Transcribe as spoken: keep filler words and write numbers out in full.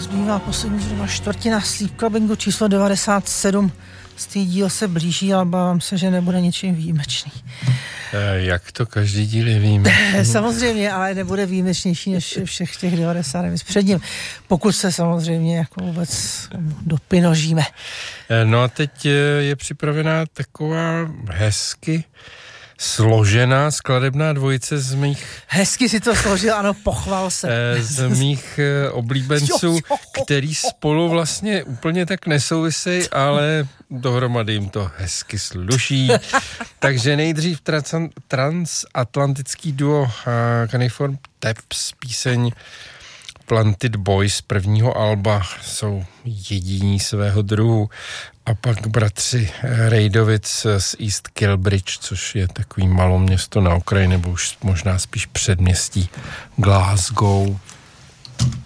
zbývá poslední zhruba čtvrtina Sleep Clubbingu číslo devadesát sedm. Z díl se blíží, ale bávám se, že nebude ničím výjimečný. E, jak to každý díl je výjimečný? Samozřejmě, ale nebude výjimečnější než všech těch devadesát devět před ním. Pokud se samozřejmě jako vůbec dopinožíme. E, no a teď je připravená taková hezky složená skladebná dvojice z mých... Hezky si to složil, ano, pochval se. Z mých oblíbenců, který spolu vlastně úplně tak nesouvisejí, ale dohromady jim to hezky sluší. Takže nejdřív trans- transatlantický duo Cuneiform Taps, píseň Planted Boys z prvního alba, jsou jediní svého druhu. A pak bratři Rejdovic z East Kilbridge, což je takový maloměsto na okraji, nebo už možná spíš předměstí Glasgow.